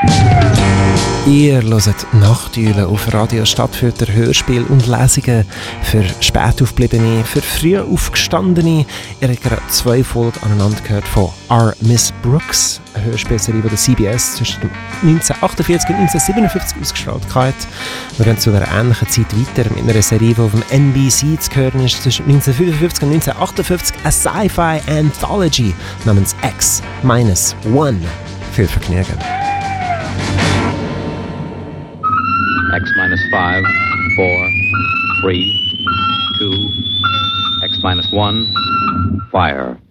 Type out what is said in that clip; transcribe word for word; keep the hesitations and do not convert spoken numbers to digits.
Ihr hört Nachteulen auf Radio Stadtfilter, Hörspiel und Lesungen für spät aufgebliebene, für früh aufgestandene. Ihr habt gerade zwei Folgen aneinander gehört von R. Miss Brooks, eine Hörspielserie, die der C B S zwischen neunzehnhundertachtundvierzig und neunzehnhundertsiebenundfünfzig ausgestrahlt hat. Wir gehen zu einer ähnlichen Zeit weiter mit einer Serie, die auf dem N B C zu hören ist, zwischen neunzehnhundertfünfundfünfzig und neunzehnhundertachtundfünfzig, eine Sci-Fi Anthology namens X minus one. Viel Vergnügen. X minus five, four, three, two, X minus one, fire.